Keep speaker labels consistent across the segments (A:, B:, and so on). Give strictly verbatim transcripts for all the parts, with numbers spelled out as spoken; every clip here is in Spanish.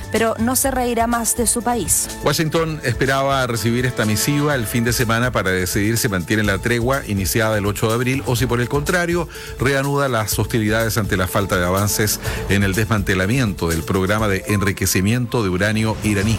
A: pero no se reirá más de su país.
B: Washington esperaba recibir esta misiva el fin de semana para decidir si mantiene la tregua iniciada el ocho de abril o si por el contrario reanuda las hostilidades ante la falta de avances en el desmantelamiento del programa de enriquecimiento de uranio iraní.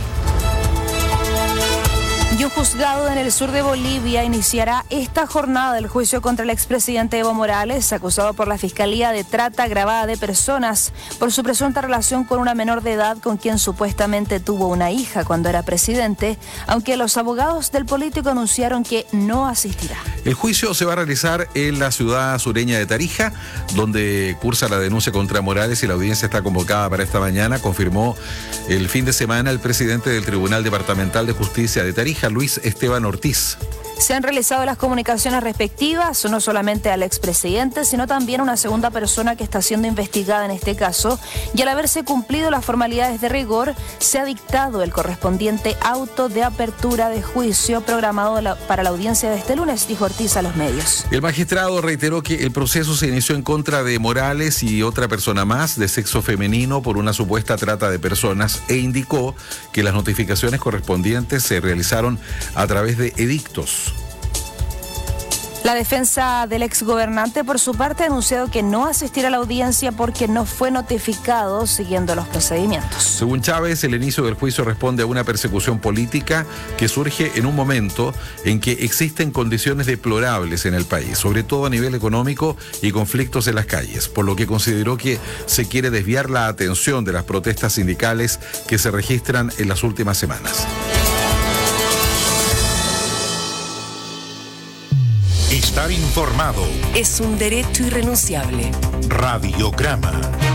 A: Y un juzgado en el sur de Bolivia iniciará esta jornada del juicio contra el expresidente Evo Morales, acusado por la Fiscalía de trata agravada de personas por su presunta relación con una menor de edad con quien supuestamente tuvo una hija cuando era presidente, aunque los abogados del político anunciaron que no asistirá.
B: El juicio se va a realizar en la ciudad sureña de Tarija, donde cursa la denuncia contra Morales y la audiencia está convocada para esta mañana, confirmó el fin de semana el presidente del Tribunal Departamental de Justicia de Tarija, Luis Esteban Ortiz.
A: Se han realizado las comunicaciones respectivas, no solamente al expresidente, sino también a una segunda persona que está siendo investigada en este caso, y al haberse cumplido las formalidades de rigor, se ha dictado el correspondiente auto de apertura de juicio programado la, para la audiencia de este lunes, dijo Ortiz a los medios.
B: El magistrado reiteró que el proceso se inició en contra de Morales y otra persona más de sexo femenino por una supuesta trata de personas e indicó que las notificaciones correspondientes se realizaron a través de edictos.
A: La defensa del exgobernante, por su parte, ha anunciado que no asistirá a la audiencia porque no fue notificado siguiendo los procedimientos.
B: Según Chávez, el inicio del juicio responde a una persecución política que surge en un momento en que existen condiciones deplorables en el país, sobre todo a nivel económico y conflictos en las calles, por lo que consideró que se quiere desviar la atención de las protestas sindicales que se registran en las últimas semanas.
C: Estar informado
D: es un derecho irrenunciable.
C: Radiograma.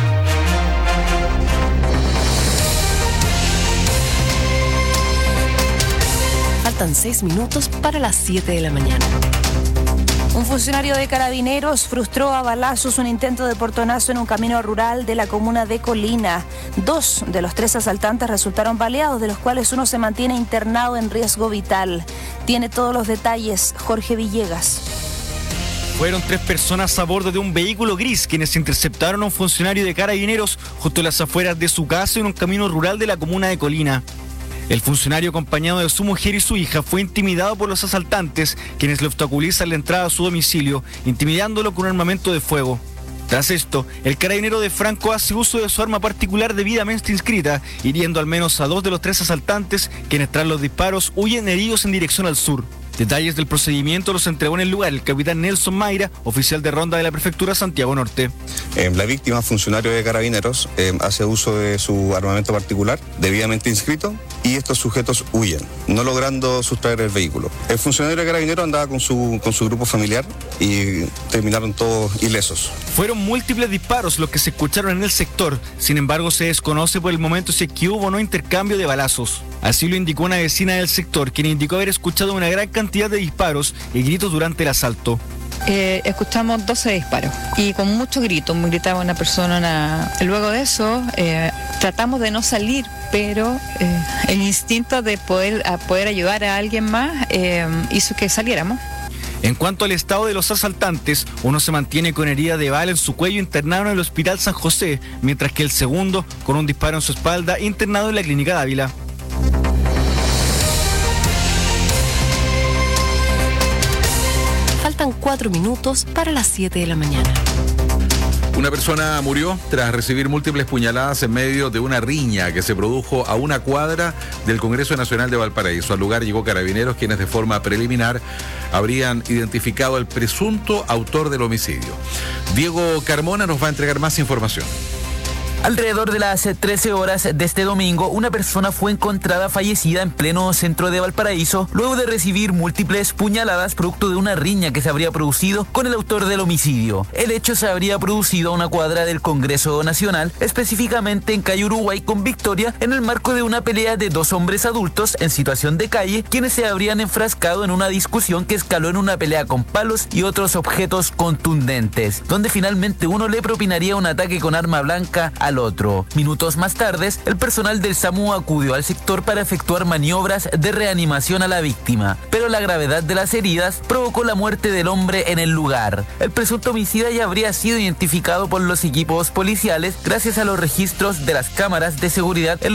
D: Faltan seis minutos para las siete de la mañana.
A: Un funcionario de Carabineros frustró a balazos un intento de portonazo en un camino rural de la comuna de Colina. Dos de los tres asaltantes resultaron baleados, de los cuales uno se mantiene internado en riesgo vital. Tiene todos los detalles Jorge Villegas.
E: Fueron tres personas a bordo de un vehículo gris quienes interceptaron a un funcionario de Carabineros justo a las afueras de su casa en un camino rural de la comuna de Colina. El funcionario, acompañado de su mujer y su hija, fue intimidado por los asaltantes, quienes le obstaculizan la entrada a su domicilio, intimidándolo con un armamento de fuego. Tras esto, el carabinero de Franco hace uso de su arma particular debidamente inscrita, hiriendo al menos a dos de los tres asaltantes, quienes tras los disparos huyen heridos en dirección al sur. Detalles del procedimiento los entregó en el lugar el capitán Nelson Mayra, oficial de ronda de la prefectura Santiago Norte.
F: Eh, la víctima, funcionario de Carabineros, eh, hace uso de su armamento particular, debidamente inscrito, y estos sujetos huyen, no logrando sustraer el vehículo. El funcionario de Carabineros andaba con su, con su grupo familiar y terminaron todos ilesos.
E: Fueron múltiples disparos los que se escucharon en el sector, sin embargo se desconoce por el momento si es que hubo o no intercambio de balazos. Así lo indicó una vecina del sector, quien indicó haber escuchado una gran cantidad de disparos y gritos durante el asalto.
G: Eh, escuchamos doce disparos y con muchos gritos, me gritaba una persona. Una... Luego de eso eh, tratamos de no salir, pero eh, el instinto de poder, a poder ayudar a alguien más eh, hizo que saliéramos.
E: En cuanto al estado de los asaltantes, uno se mantiene con herida de bala en su cuello internado en el Hospital San José, mientras que el segundo, con un disparo en su espalda, internado en la Clínica Dávila.
D: Faltan cuatro minutos para las siete de la mañana.
B: Una persona murió tras recibir múltiples puñaladas en medio de una riña que se produjo a una cuadra del Congreso Nacional de Valparaíso. Al lugar llegó Carabineros, quienes de forma preliminar habrían identificado al presunto autor del homicidio. Diego Carmona nos va a entregar más información.
H: Alrededor de las trece horas de este domingo, una persona fue encontrada fallecida en pleno centro de Valparaíso luego de recibir múltiples puñaladas producto de una riña que se habría producido con el autor del homicidio. El hecho se habría producido a una cuadra del Congreso Nacional, específicamente en calle Uruguay con Victoria, en el marco de una pelea de dos hombres adultos en situación de calle, quienes se habrían enfrascado en una discusión que escaló en una pelea con palos y otros objetos contundentes, donde finalmente uno le propinaría un ataque con arma blanca al otro. Minutos más tarde, el personal del SAMU acudió al sector para efectuar maniobras de reanimación a la víctima, pero la gravedad de las heridas provocó la muerte del hombre en el lugar. El presunto homicida ya habría sido identificado por los equipos policiales gracias a los registros de las cámaras de seguridad en